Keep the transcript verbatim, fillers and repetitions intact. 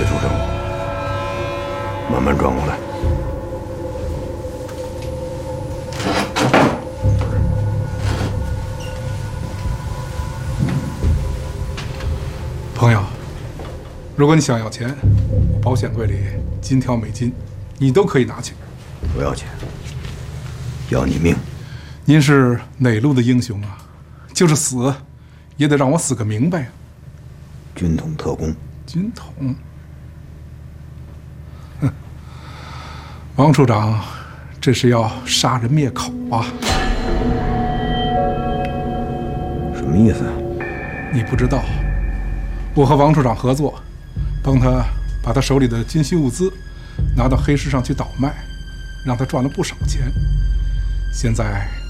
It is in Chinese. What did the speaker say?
别出声，慢慢转过来。 朋友，如果你想要钱，保险柜里金条美金，你都可以拿去。 不要钱，要你命。 您是哪路的英雄啊？就是死，也得让我死个明白啊！ 军统特工。 军统。哼，王处长，这是要杀人灭口啊！ 什么意思啊？ 你不知道，我和王处长合作，帮他把他手里的军需物资拿到黑市上去倒卖，让他赚了不少钱。现在